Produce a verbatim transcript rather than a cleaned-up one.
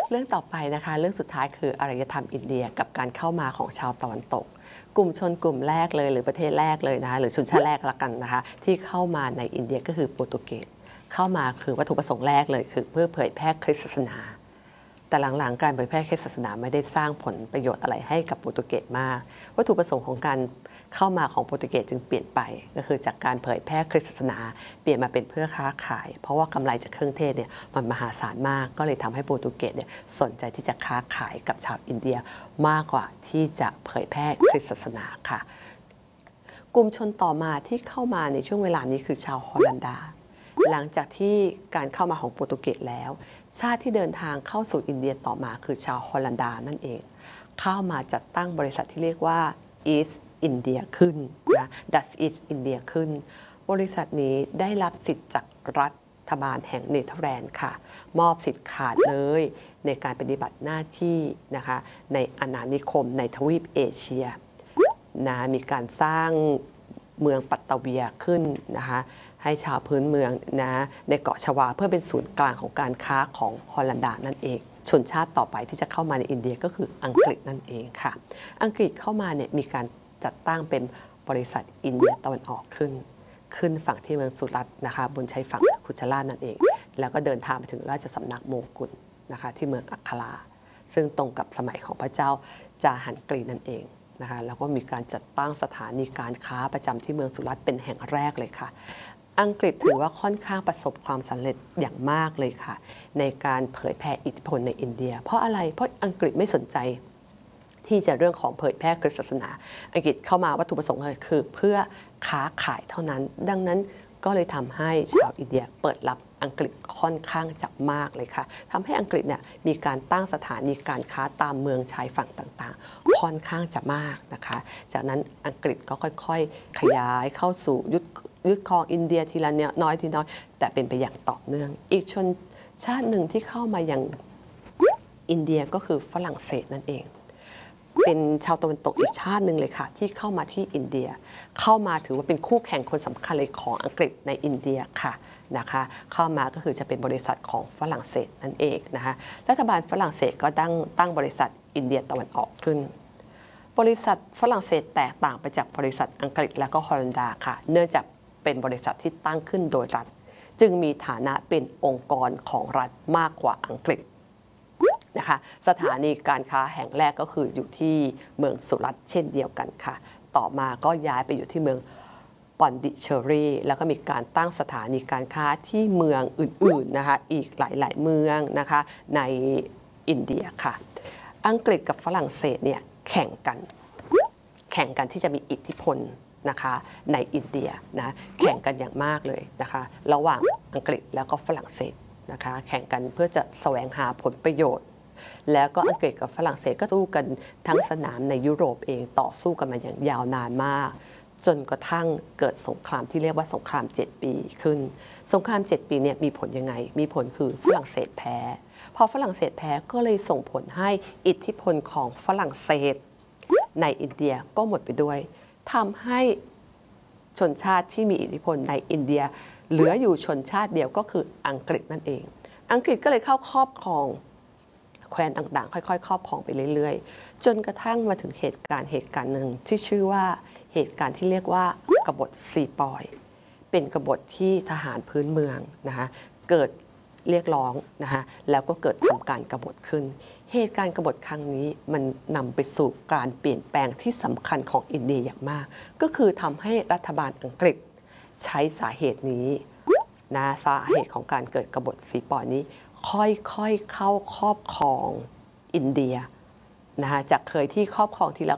เรื่องต่อไปนะคะเรื่องสุดท้ายคืออารยธรรมอินเดียกับการเข้ามาของชาวตะวันตกกลุ่มชนกลุ่มแรกเลยหรือประเทศแรกเลยนะคะหรือชนชาติแรกละกันนะคะที่เข้ามาในอินเดียก็คือโปรตุเกสเข้ามาคือวัตถุประสงค์แรกเลยคือเพื่อเผยแพร่คริสต์ศาสนาแต่หลังๆการเผยแพร่คริสต์ศาสนาไม่ได้สร้างผลประโยชน์อะไรให้กับโปรตุเกสมากวัตถุประสงค์ของการเข้ามาของโปรตุเกสจึงเปลี่ยนไปก็คือจากการเผยแพร่คริสต์ศาสนาเปลี่ยนมาเป็นเพื่อค้าขายเพราะว่ากำไรจากเครื่องเทศเนี่ยมันมหาศาลมากก็เลยทำให้โปรตุเกสเนี่ยสนใจที่จะค้าขายกับชาวอินเดียมากกว่าที่จะเผยแพร่คริสต์ศาสนาค่ะกลุ่มชนต่อมาที่เข้ามาในช่วงเวลานี้คือชาวฮอลันดาหลังจากที่การเข้ามาของโปรตุเกสแล้วชาติที่เดินทางเข้าสู่อินเดียต่อมาคือชาวฮอลันดานั่นเองเข้ามาจัดตั้งบริษัทที่เรียกว่า East India ขึ้นนะ Dutch East India ขึ้นบริษัทนี้ได้รับสิทธิ์จากรัฐบาลแห่งเนเธอร์แลนด์ค่ะมอบสิทธิ์ขาดเลยในการปฏิบัติหน้าที่นะคะในอาณานิคมในทวีปเอเชียนะมีการสร้างเมืองปัตตาเวียขึ้นนะคะให้ชาวพื้นเมืองนะในเกาะชวาเพื่อเป็นศูนย์กลางของการค้าของฮอลันดานั่นเองชนชาติต่อไปที่จะเข้ามาในอินเดียก็คืออังกฤษนั่นเองค่ะอังกฤษเข้ามาเนี่ยมีการจัดตั้งเป็นบริษัทอินเดียตะวันออกขึ้นขึ้นฝั่งที่เมืองสุรัตน์นะคะบนชายฝั่งคุชราชนั่นเองแล้วก็เดินทางไปถึงราชสำนักโมกุลนะคะที่เมืองอัคราซึ่งตรงกับสมัยของพระเจ้าจาหันกรีนั่นเองนะคะแล้วก็มีการจัดตั้งสถานีการค้าประจำที่เมืองสุรัตน์เป็นแห่งแรกเลยค่ะอังกฤษถือว่าค่อนข้างประสบความสำเร็จอย่างมากเลยค่ะในการเผยแผ่อิทธิพลในอินเดียเพราะอะไรเพราะอังกฤษไม่สนใจที่จะเรื่องของเผยแพร่คริสต์ศาสนาอังกฤษเข้ามาวัตถุประสงค์คือเพื่อค้าขายเท่านั้นดังนั้นก็เลยทำให้ชาวอินเดียเปิดรับอังกฤษค่อนข้างจะมากเลยค่ะทำให้อังกฤษเนี่ยมีการตั้งสถานีการค้าตามเมืองชายฝั่งต่างๆค่อนข้างจะมากนะคะจากนั้นอังกฤษก็ค่อยๆขยายเข้าสู่ยึดยึดครองอินเดียทีละน้อยทีน้อยแต่เป็นไปอย่างต่อเนื่องอีกชนชาติหนึ่งที่เข้ามาอย่างอินเดียก็คือฝรั่งเศสนั่นเองเป็นชาวตะวันตกอีกชาติหนึ่งเลยค่ะที่เข้ามาที่อินเดียเข้ามาถือว่าเป็นคู่แข่งคนสำคัญเลยของอังกฤษในอินเดียค่ะนะคะเข้ามาก็คือจะเป็นบริษัทของฝรั่งเศสนั่นเองนะคะรัฐบาลฝรั่งเศสก็ตั้งตั้งบริษัทอินเดียตะวันออกขึ้นบริษัทฝรั่งเศสแตกต่างไปจากบริษัทอังกฤษและก็ฮอลันดาค่ะเนื่องจากเป็นบริษัทที่ตั้งขึ้นโดยรัฐจึงมีฐานะเป็นองค์กรของรัฐมากกว่าอังกฤษนะคะสถานีการค้าแห่งแรกก็คืออยู่ที่เมืองสุรัตน์เช่นเดียวกันค่ะต่อมาก็ย้ายไปอยู่ที่เมืองปอนดิเชอรีแล้วก็มีการตั้งสถานีการค้าที่เมืองอื่นๆนะคะอีกหลายๆเมืองนะคะในอินเดียค่ะอังกฤษกับฝรั่งเศสเนี่ยแข่งกันแข่งกันที่จะมีอิทธิพลนะคะในอินเดียนะแข่งกันอย่างมากเลยนะคะระหว่างอังกฤษแล้วก็ฝรั่งเศสนะคะแข่งกันเพื่อจะแสวงหาผลประโยชน์แล้วก็อังกฤษกับฝรั่งเศสก็สู้กันทั้งสนามในยุโรปเองต่อสู้กันมาอย่างยาวนานมากจนกระทั่งเกิดสงครามที่เรียกว่าสงครามเจ็ดปีขึ้นสงครามเจ็ดปีเนี่ยมีผลยังไงมีผลคือฝรั่งเศสแพ้พอฝรั่งเศสแพ้ก็เลยส่งผลให้อิทธิพลของฝรั่งเศสในอินเดียก็หมดไปด้วยทำให้ชนชาติที่มีอิทธิพลในอินเดียเหลืออยู่ชนชาติเดียวก็คืออังกฤษนั่นเองอังกฤษก็เลยเข้าครอบครองแคว้นต่างๆค่อยๆครอบครองไปเรื่อยๆจนกระทั่งมาถึงเหตุการณ์เหตุการณ์หนึ่งที่ชื่อว่าเหตุการณ์ที่เรียกว่ากบฏซีปอยเป็นกบฏที่ทหารพื้นเมืองนะคะเกิดเรียกร้องนะคะแล้วก็เกิดทำการกบฏขึ้นเหตุการณ์กบฏครั้งนี้มันนำไปสู่การเปลี่ยนแปลงที่สำคัญของอินเดียอย่างมากก็คือทำให้รัฐบาลอังกฤษใช้สาเหตุนี้นะสาเหตุของการเกิดกบฏซีปอยนี้ค่อยๆเข้าครอบครองอินเดียนะคะจากเคยที่ครอบครองทีละ